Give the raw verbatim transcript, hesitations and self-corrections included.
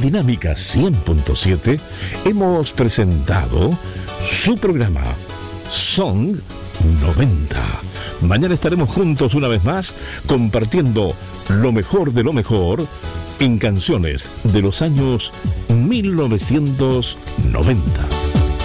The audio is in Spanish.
Dinámica cien punto siete hemos presentado su programa Song noventa. Mañana estaremos juntos una vez más compartiendo lo mejor de lo mejor en canciones de los años mil novecientos noventa.